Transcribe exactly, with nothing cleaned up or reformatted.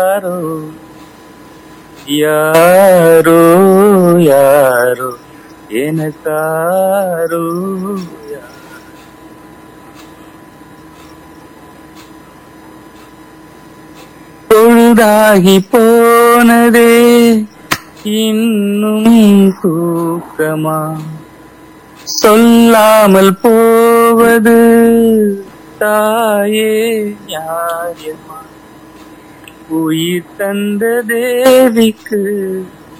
யாரோ யாரோ யாரோ எனக்காரோ பொழுதாகி போனதே இன்னும் தூக்கமா சொல்லாமல் போவது தாயே நியாயமா உயிர் தந்த தேவிக்கு